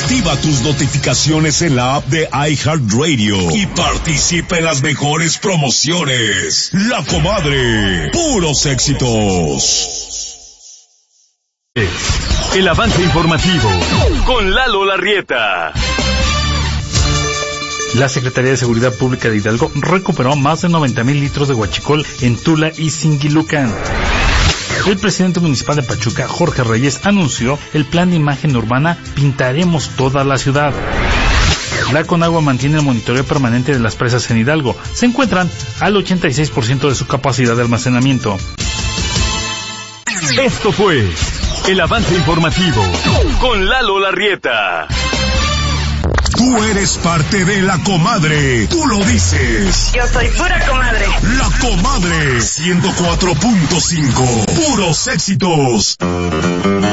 Activa tus notificaciones en la app de iHeartRadio y participa en las mejores promociones. La Comadre, puros éxitos. El avance informativo con Lalo Larrieta. La Secretaría de Seguridad Pública de Hidalgo recuperó más de 90,000 litros de huachicol en Tula y Singilucan. El presidente municipal de Pachuca, Jorge Reyes, anunció el plan de imagen urbana Pintaremos toda la ciudad. La Conagua mantiene el monitoreo permanente de las presas en Hidalgo. Se encuentran al 86% de su capacidad de almacenamiento. Esto fue el avance informativo con Lalo Larrieta. Tú eres parte de La Comadre. Tú lo dices. Yo soy pura comadre. La Comadre 104.5. Puros éxitos.